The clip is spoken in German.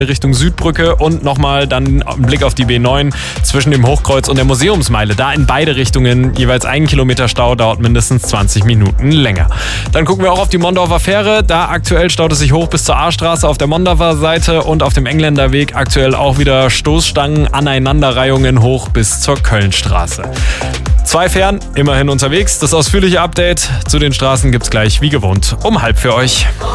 Richtung Südbrücke und nochmal dann ein Blick auf die B9 zwischen dem Hochkreuz und der Museumsmeile. Da in beide Richtungen jeweils 1 Kilometer Stau, dauert mindestens 20 Minuten länger. Dann gucken wir auch auf die Mondorfer Fähre. Da aktuell staut es sich hoch bis zur A-Straße auf der Mondorfer Seite und auf dem Engländerweg aktuell auch wieder Stoßstangen, Aneinanderreihungen hoch bis zur Kölnstraße. 2 Fähren, immerhin unterwegs. Das ausführliche Update zu den Straßen gibt's gleich wie gewohnt um 12:30 für euch.